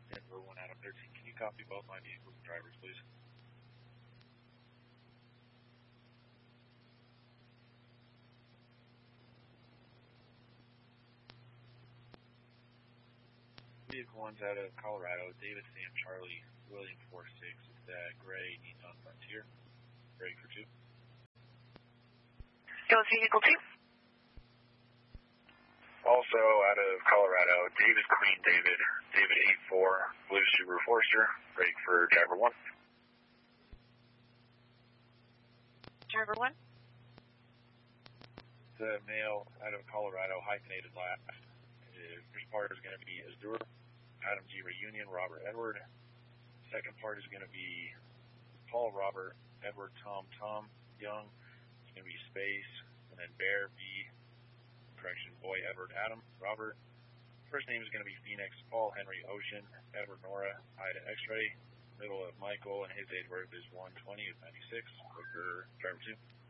Denver 1 Adam 13. Can you copy both my vehicles and drivers, please? Vehicle 1's out of Colorado. David Sam Charlie William 46. It's that gray Nissan Frontier. Ready for 2. Go with vehicle 2. Also out of Colorado, David Queen David 84 Blue Subaru Forester. Ready for driver 1. Driver 1. The male out of Colorado, hyphenated last. First part is going to be Azure, Adam G. Reunion, Robert Edward. Second part is going to be Paul Robert Edward Tom Young. It's going to be Space, and then Bear B. Boy Edward Adam Robert. First name is going to be Phoenix Paul Henry Ocean Edward Nora Ida X-ray. Middle of Michael, and his date of birth is 1/20 of 96. For driver 2.